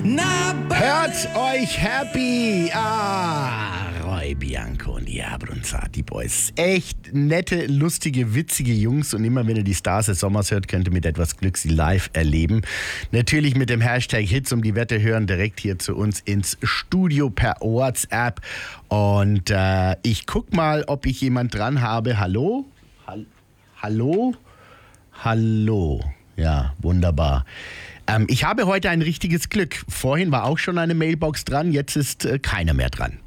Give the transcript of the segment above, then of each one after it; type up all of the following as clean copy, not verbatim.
Hört euch happy! Roy Bianco und die Abronzati Boys. Echt nette, lustige, witzige Jungs. Und immer wenn ihr die Stars des Sommers hört, könnt ihr mit etwas Glück sie live erleben. Natürlich mit dem Hashtag Hits um die Wette hören, direkt hier zu uns ins Studio per WhatsApp. Und ich guck mal, ob ich jemand dran habe. Hallo? Hallo? Hallo? Ja, wunderbar. Ich habe heute ein richtiges Glück. Vorhin war auch schon eine Mailbox dran, jetzt ist keiner mehr dran.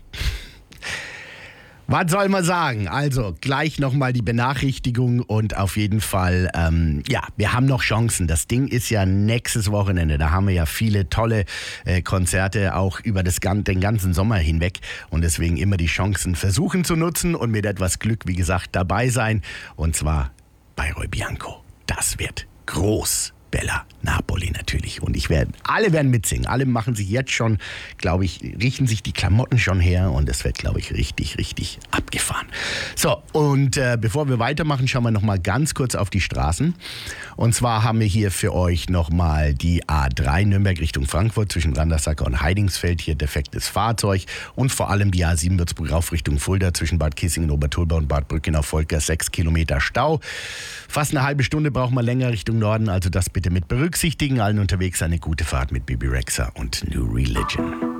Was soll man sagen? Also gleich nochmal die Benachrichtigung und auf jeden Fall, wir haben noch Chancen. Das Ding ist ja nächstes Wochenende. Da haben wir ja viele tolle Konzerte, auch über den ganzen Sommer hinweg. Und deswegen immer die Chancen versuchen zu nutzen und mit etwas Glück, wie gesagt, dabei sein. Und zwar bei Roy Bianco. Das wird groß. Bella Napoli natürlich. Und alle werden mitsingen. Alle machen sich jetzt schon, glaube ich, richten sich die Klamotten schon her und es wird, glaube ich, richtig, richtig abgefahren. So, und bevor wir weitermachen, schauen wir nochmal ganz kurz auf die Straßen. Und zwar haben wir hier für euch nochmal die A3 Nürnberg Richtung Frankfurt zwischen Randersacker und Heidingsfeld. Hier defektes Fahrzeug. Und vor allem die A7 Würzburg rauf Richtung Fulda zwischen Bad Kissingen, Obertolba und Bad Brückgen auf Volker. 6 Kilometer Stau. Fast eine halbe Stunde braucht man länger Richtung Norden, also das bitte mit berücksichtigen. Allen unterwegs eine gute Fahrt mit Bibi Rexha und New Religion.